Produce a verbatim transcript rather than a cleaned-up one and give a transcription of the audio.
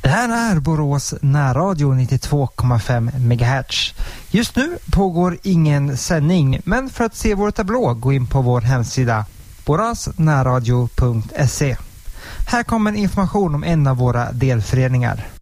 Det här är Borås närradio nittiotvå komma fem megahertz. Just nu pågår ingen sändning, men för att se vår tablå gå in på vår hemsida boråsnärradio punkt se. Här kommer information om en av våra delföreningar.